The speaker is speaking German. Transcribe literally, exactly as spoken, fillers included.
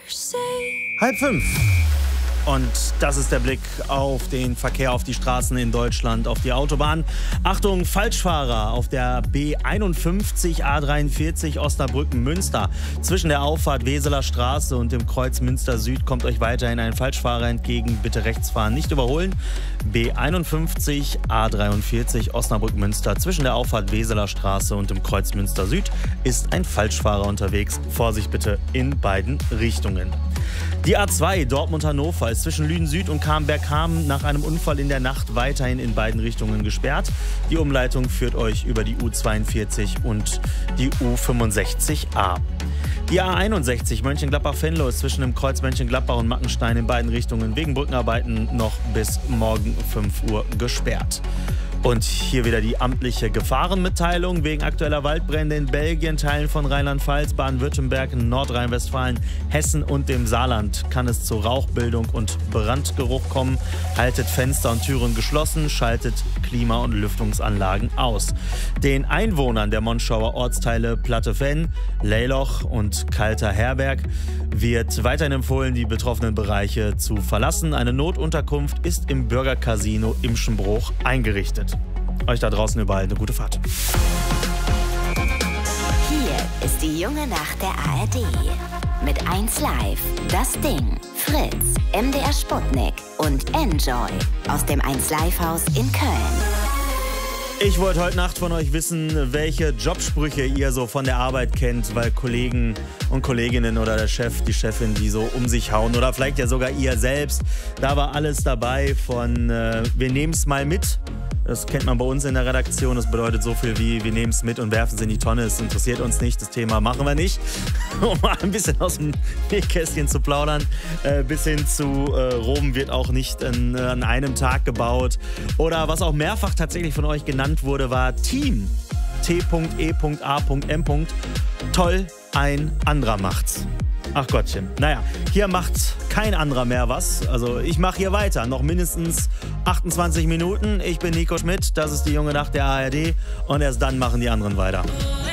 Halb fünf. Und das ist der Blick auf den Verkehr auf die Straßen in Deutschland, auf die Autobahn. Achtung, Falschfahrer auf der B einundfünfzig A dreiundvierzig Osnabrücken-Münster. Zwischen der Auffahrt Weseler Straße und dem Kreuz Münster Süd kommt euch weiterhin ein Falschfahrer entgegen. Bitte rechts fahren, nicht überholen. B einundfünfzig A dreiundvierzig Osnabrücken-Münster. Zwischen der Auffahrt Weseler Straße und dem Kreuz Münster Süd ist ein Falschfahrer unterwegs. Vorsicht bitte in beiden Richtungen. Die A zwei Dortmund-Hannover ist zwischen Lüden Süd und Camberg-Ham nach einem Unfall in der Nacht weiterhin in beiden Richtungen gesperrt. Die Umleitung führt euch über die U zweiundvierzig und die U fünfundsechzig A. Die A einundsechzig Mönchengladbach-Venlo ist zwischen dem Kreuz Mönchengladbach und Mackenstein in beiden Richtungen wegen Brückenarbeiten noch bis morgen fünf Uhr gesperrt. Und hier wieder die amtliche Gefahrenmitteilung. Wegen aktueller Waldbrände in Belgien, Teilen von Rheinland-Pfalz, Baden-Württemberg, Nordrhein-Westfalen, Hessen und dem Saarland kann es zu Rauchbildung und Brandgeruch kommen. Haltet Fenster und Türen geschlossen, schaltet Klima- und Lüftungsanlagen aus. Den Einwohnern der Monschauer Ortsteile Platte-Venn, Leiloch und Kalter Herberg wird weiterhin empfohlen, die betroffenen Bereiche zu verlassen. Eine Notunterkunft ist im Bürgercasino Imschenbruch eingerichtet. Euch da draußen überall eine gute Fahrt. Hier ist die junge Nacht der A R D. Mit eins Live, Das Ding, Fritz, M D R Sputnik und Enjoy aus dem eins Live Haus in Köln. Ich wollte heute Nacht von euch wissen, welche Jobsprüche ihr so von der Arbeit kennt, weil Kollegen und Kolleginnen oder der Chef, die Chefin, die so um sich hauen oder vielleicht ja sogar ihr selbst. Da war alles dabei von äh, wir nehmen es mal mit. Das kennt man bei uns in der Redaktion. Das bedeutet so viel wie, wir nehmen es mit und werfen es in die Tonne. Es interessiert uns nicht, das Thema machen wir nicht. Um mal ein bisschen aus dem Nähkästchen zu plaudern. Äh, bis hin zu äh, Rom wird auch nicht in, äh, an einem Tag gebaut. Oder was auch mehrfach tatsächlich von euch genannt wurde, war Team. T E A M. Toll, ein anderer macht's. Ach Gottchen. Naja, hier macht kein anderer mehr was. Also ich mache hier weiter. Noch mindestens achtundzwanzig Minuten. Ich bin Nico Schmidt. Das ist die junge Nacht der A R D. Und erst dann machen die anderen weiter.